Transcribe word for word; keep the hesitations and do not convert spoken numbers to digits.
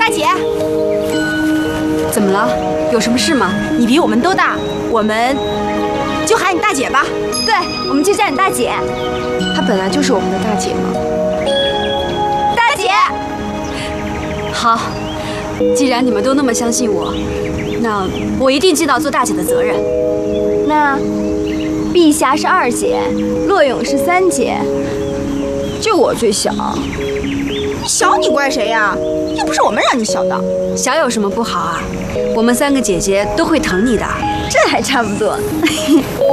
姐。 怎么了？有什么事吗？ 你比我们都大，我们就喊你大姐吧。 对，我们就叫你大姐。 她本来就是我们的大姐嘛。 大姐。 好，既然你们都那么相信我，那我一定尽到做大姐的责任。 那碧霞是二姐，洛勇是三姐，就我最小。 小你怪谁呀？又不是我们让你小的。 小有什么不好啊？我们三个姐姐都会疼你的。 这还差不多。